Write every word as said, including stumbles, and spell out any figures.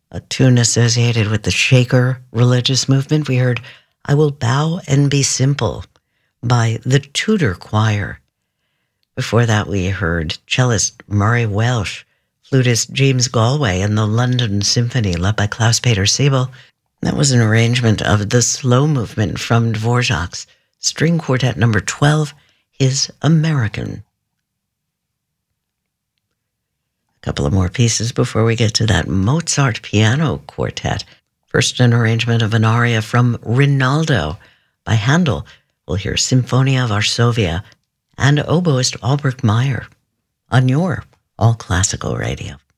a tune associated with the Shaker religious movement. We heard I Will Bow and Be Simple by the Tudor Choir. Before that, we heard cellist Murray Welsh, flutist James Galway, and the London Symphony led by Klaus-Peter Siebel. That was an arrangement of the slow movement from Dvorak's String Quartet number twelve, His American. A couple of more pieces before we get to that Mozart piano quartet. First, an arrangement of an aria from Rinaldo by Handel. We'll hear Symphonia Varsovia and oboist Albrecht Meyer on your All Classical Radio.